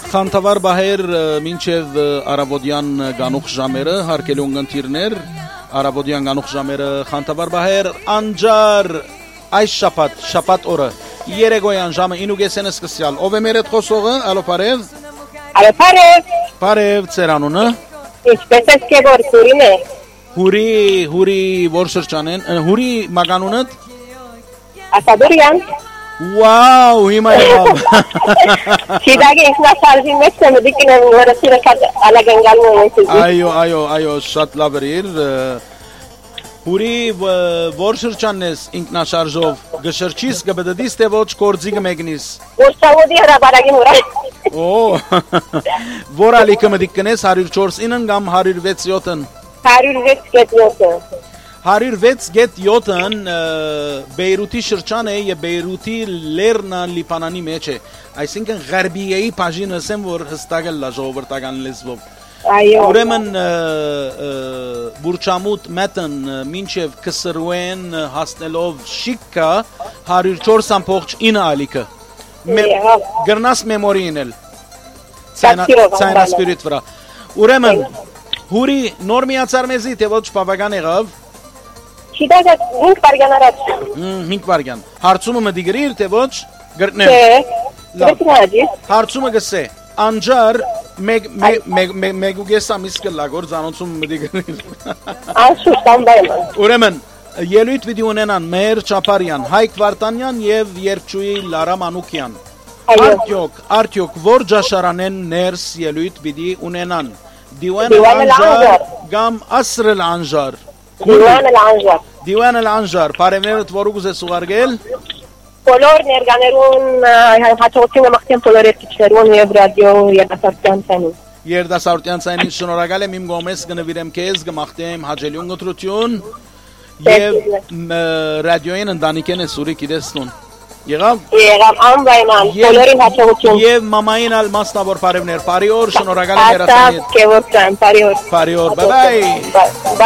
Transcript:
Խանթավար բահեր մինչև Արաբոդյան գանուխ ժամերը հարկելու ընկերներ Արաբոդյան գանուխ ժամերը Խանթավար բահեր անջար այս շաբաթ օրը երեգոյան ժամը 9:30-ը սկսյալ ով է մեր հետ խոսողը ալո բարև բարև ծերանունը ինչպես է որ Հուրին է Հուրի որ շրջանեն Հուրի մագանունը Ասադուրյան Wow, հիմա եղավ Շիդագի ինքնաշարժի մեջ եմ դիկին եմ որսիրը կատ ալագենգալում եմ Այո, շատ լավ էր Հուրի որ շրջանն ես ինքնաշարժով գշրջիս գբդդիս թե ոչ կորձի գմեգնիս Ուրսավոդի հրաբարագին ուրա Որ ալիքը մդիկ կնես 104-ին կամ 106-յոթն 106-յոթն 106.7-ն Բեյրութի շրջան է եւ Բեյրութի լեռնա Լիբանանի մեջ է այսինքն Ղարբիեի բաժինը ասեմ որ հստակել լա ժողովրդական լեզվով ուրեմն Բուրչամուտ մետն մինչև Կսրուեն հասնելով շիկա 104.9 ալիքը գրնաս մեմորին էլ ցայնասպիրիտ վրա ուրեմն Հուրի նոր միացար մեզի թե ոչ բավական եղավ Շիդագը 5 վարգան առաջ 5 վարգան հարցումը մտի գրիր թե ոչ գրտնեմ հարցումը գսե անջար մեգուգեսա միսկլա գոր զանոցում մտի գրիր ուրեմն ելույթ պիտի ունենան Մեհեր Չապարյան Հայկ Վարդանյան եւ Երգչուհի Լարա Մանուկյան արդյոք որ ջաշարանեն ներս ելույթ պիտի ունենան Դիվան Անջար կամ Ասրել Անջար Դիվան Անջար բարևներդ որ ուզես ուղարկել բոլոր ներկաներուն հաջողությունը մաղթեմ բոլոր երկիչներուն եւ ռադիո երդասարտյան ցանին շնորհակալ եմ իմ գոմես կնվիրեմ քեզ կմաղթեմ հաջելի ունգտրություն եւ ռադիոյին ընտանիքեն է սուրի գիտեսնուն Եղավ անվայման բոլորին հաջողություն եւ մամային ալ մասնավոր բարևներ բարի օր շնորհակալ եմ երասանիդ բարի օր bye bye